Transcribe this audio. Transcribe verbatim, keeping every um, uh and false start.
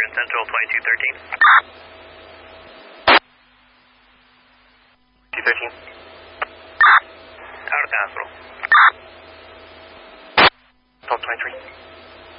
Grand Central twenty-two thirteen. two thirteen. Out of the hospital. twelve twenty-three.